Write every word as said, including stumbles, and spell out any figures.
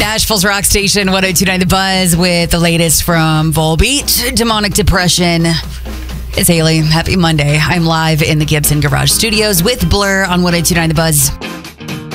Nashville's rock station, one oh two point nine The Buzz, with the latest from Volbeat, Demonic Depression. It's Haley. Happy Monday. I'm live in the Gibson Garage Studios with Blur on one oh two point nine The Buzz.